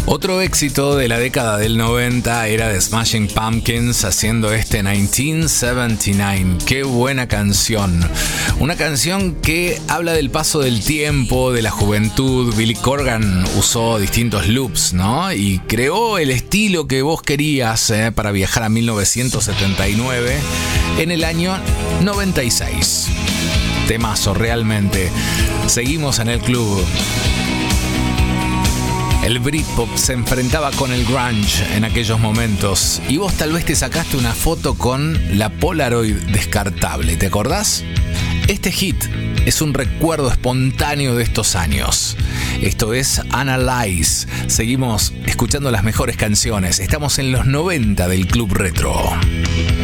Otro éxito de la década del 90 era de Smashing Pumpkins haciendo este 1979. ¡Qué buena canción! Una canción que habla del paso del tiempo, de la juventud. Billy Corgan usó distintos loops, ¿no? Y creó el estilo que vos querías para viajar a 1979 en el año 96. Temazo, realmente. Seguimos en el club. El Britpop se enfrentaba con el grunge en aquellos momentos y vos tal vez te sacaste una foto con la Polaroid descartable, ¿te acordás? Este hit es un recuerdo espontáneo de estos años. Esto es Analyze. Seguimos escuchando las mejores canciones. Estamos en los 90 del Club Retro.